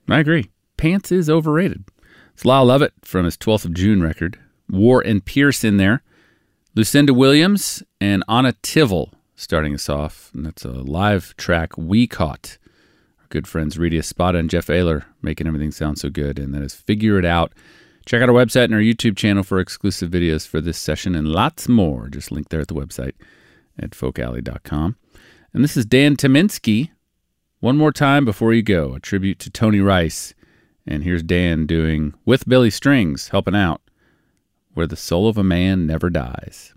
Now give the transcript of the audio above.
I agree. Pants is overrated. It's Lyle Lovett from his 12th of June record. War and Pierce in there. Lucinda Williams and Anna Tivel starting us off. And that's a live track, We Caught. Our good friends Rita Espada and Jeff Ayler making everything sound so good. And that is Figure It Out. Check out our website and our YouTube channel for exclusive videos for this session and lots more. Just link there at the website at folkalley.com. And this is Dan Tyminski. One More Time Before You Go, a tribute to Tony Rice. And here's Dan doing, with Billy Strings, helping out, Where the Soul of a Man Never Dies.